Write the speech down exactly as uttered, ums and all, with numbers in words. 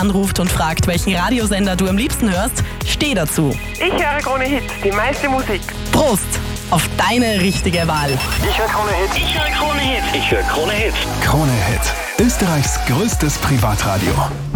anruft und fragt, welchen Radiosender du am liebsten hörst, steh dazu. Ich höre Krone Hit, die meiste Musik. Prost auf deine richtige Wahl. Ich höre Krone Hit. Ich höre Krone Hit. Ich höre Krone Hit. Krone Hit, Österreichs größtes Privatradio.